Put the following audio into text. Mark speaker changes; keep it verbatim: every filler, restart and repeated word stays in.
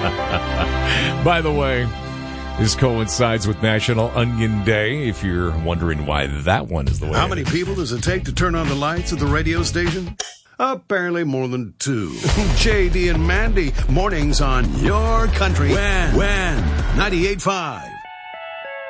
Speaker 1: By the way, this coincides with National Onion Day, if you're wondering why that one is the way.
Speaker 2: How many people does it take to turn on the lights at the radio station? Apparently more than two. J D and Mandy, mornings on your country. When? When? ninety-eight point five.